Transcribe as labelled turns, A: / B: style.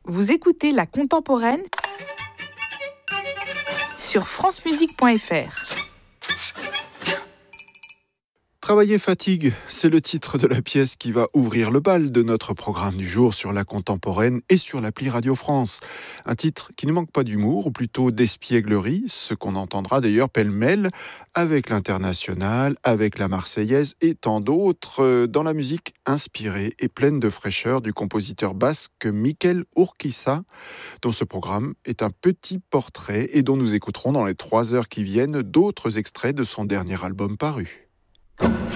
A: Vous écoutez La Contemporaine sur francemusique.fr.
B: Travailler fatigue, c'est le titre de la pièce qui va ouvrir le bal de notre programme du jour sur La Contemporaine et sur l'appli Radio France. Un titre qui ne manque pas d'humour, ou plutôt d'espièglerie, ce qu'on entendra d'ailleurs pêle-mêle avec l'Internationale, avec la Marseillaise et tant d'autres dans la musique inspirée et pleine de fraîcheur du compositeur basque Mikel Urquiza, dont ce programme est un petit portrait et dont nous écouterons dans les 3 heures qui viennent d'autres extraits de son dernier album paru.